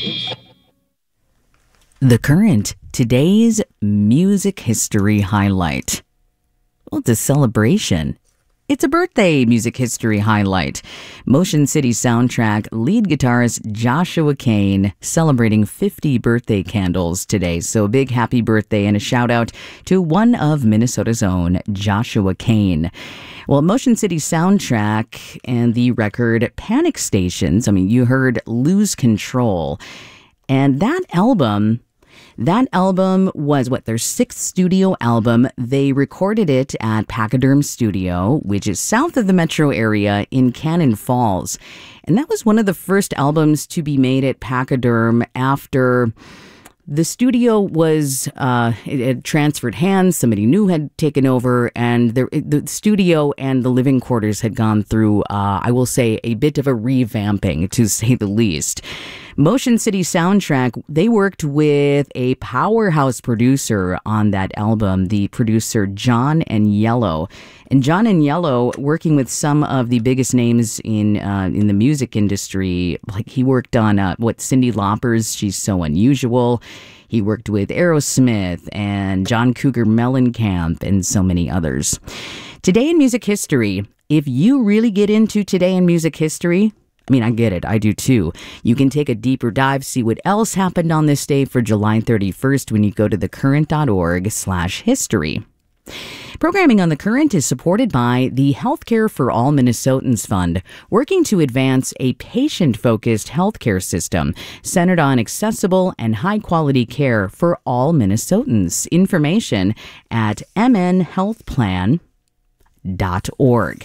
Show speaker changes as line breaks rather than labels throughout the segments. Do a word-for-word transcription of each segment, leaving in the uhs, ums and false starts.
The Current, today's music history highlight. Well, it's a celebration. It's a birthday music history highlight. Motion City soundtrack lead guitarist Joshua Kane celebrating fifty birthday candles today. So a big happy birthday and a shout out to one of Minnesota's own, Joshua Kane. Well, Motion City soundtrack and the record Panic Stations, I mean, you heard Lose Control. And that album... That album was, what, their sixth studio album. They recorded it at Pachyderm Studio, which is south of the metro area in Cannon Falls. And that was one of the first albums to be made at Pachyderm after the studio was, uh, it had transferred hands. Somebody new had taken over, and the, the studio and the living quarters had gone through, uh, I will say, a bit of a revamping, to say the least. Motion City soundtrack, they worked with a powerhouse producer on that album, the producer John Aniello. And John Aniello, working with some of the biggest names in uh, in the music industry, like he worked on uh, what Cyndi Lauper's She's So Unusual. He worked with Aerosmith and John Cougar Mellencamp and so many others. Today in music history, if you really get into today in music history, I mean, I get it. I do too. You can take a deeper dive, see what else happened on this day for July thirty-first when you go to thecurrent.org slash history. Programming on The Current is supported by the Healthcare for All Minnesotans Fund, working to advance a patient-focused healthcare system centered on accessible and high-quality care for all Minnesotans. Information at m n health plan dot org.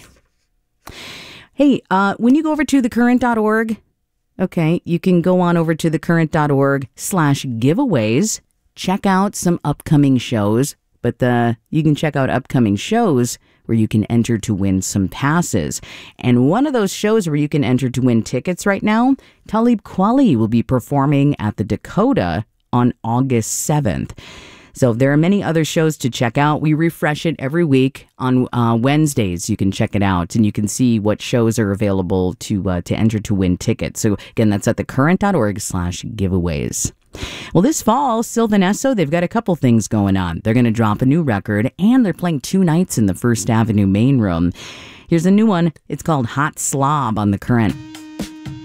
Hey, uh, when you go over to thecurrent dot org, okay, you can go on over to thecurrent.org slash giveaways, check out some upcoming shows, but the, you can check out upcoming shows where you can enter to win some passes. And one of those shows where you can enter to win tickets right now, Talib Kweli will be performing at the Dakota on August seventh. So there are many other shows to check out. We refresh it every week on uh, Wednesdays. You can check it out, and you can see what shows are available to uh, to enter to win tickets. So again, that's at thecurrent.org slash giveaways. Well, this fall, Sylvan Esso, they've got a couple things going on. They're going to drop a new record, and they're playing two nights in the First Avenue main room. Here's a new one. It's called Hot Slob on The Current.